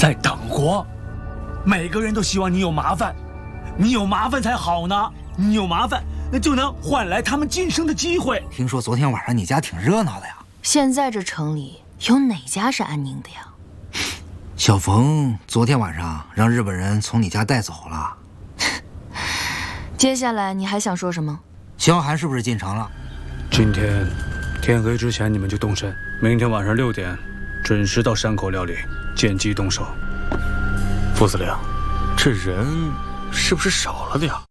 在党国，每个人都希望你有麻烦，你有麻烦才好呢。你有麻烦，那就能换来他们晋升的机会。 听说昨天晚上你家挺热闹的呀？ 现在这城里有哪家是安宁的呀？ 小冯昨天晚上让日本人从你家带走了。 接下来你还想说什么？ 萧寒是不是进城了？ 今天天黑之前你们就动身，明天晚上6点准时到山口料理，见机动手。 副司令，这人是不是少了点？